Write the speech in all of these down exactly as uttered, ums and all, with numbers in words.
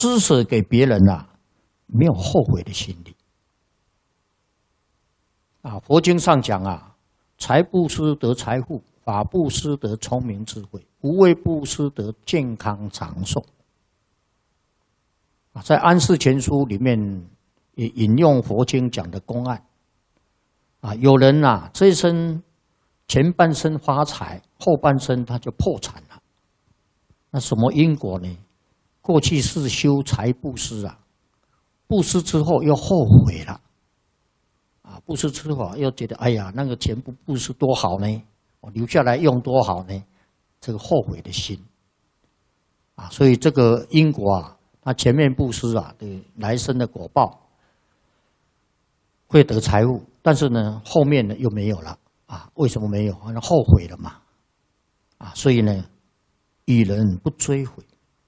施舍给别人啊，没有后悔的心理。啊，佛经上讲啊，财布施得财富，法布施得聪明智慧，无畏布施得健康长寿。啊，在《安世全书》里面也引用佛经讲的公案。啊，有人啊，这一生前半生发财，后半生他就破产了。那什么因果呢？过去是修财布施啊，布施之后又后悔了。啊，布施之后又觉得，哎呀，那个钱不布施多好呢，我留下来用多好呢，这个后悔的心。啊，所以这个因果啊，他前面布施啊，对来生的果报会得财物，但是呢，后面呢又没有了。啊，为什么没有？那后悔了嘛。啊，所以呢，与人不追悔。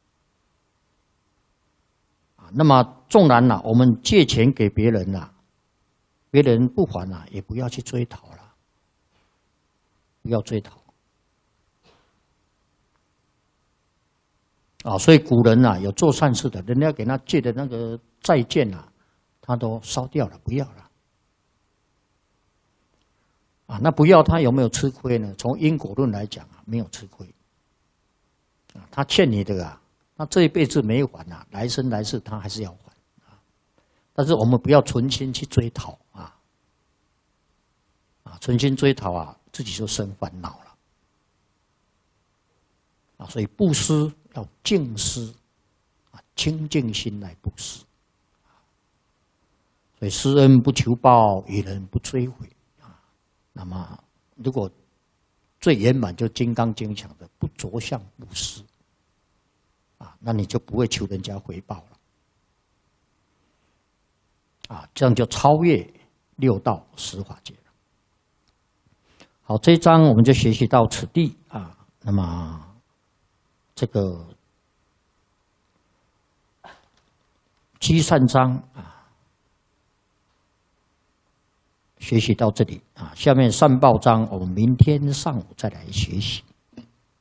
啊，那么纵然呐、啊，我们借钱给别人呐、啊，别人不还呐、啊，也不要去追讨了，不要追讨。啊，所以古人呐、啊，有做善事的，人家给他借的那个债券呐、啊，他都烧掉了，不要了。啊，那不要他有没有吃亏呢？从因果论来讲啊，没有吃亏。啊，他欠你的啊，那这一辈子没还啊，来生来世他还是要还啊。但是我们不要存心去追讨啊，啊，存心追讨啊，自己就生烦恼了。啊，所以布施要净施，啊，清净心来布施。所以施恩不求报，与人不追悔。那么，如果最圆满，就《金刚经》讲的不着相布施，啊，那你就不会求人家回报了，啊，这样就超越六道十法界了。好，这一章我们就学习到此地啊。那么，这个积善章啊。学习到这里啊，下面善报章我们明天上午再来学习。